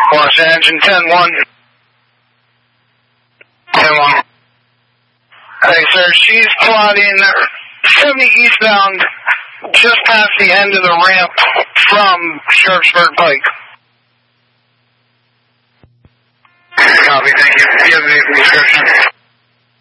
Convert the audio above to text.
Lost engine 10-1. 10-1. Hey, sir, she's plotting 70 eastbound just past the end of the ramp from Sharpsburg Pike. Copy, thank you. Do you have the vehicle description?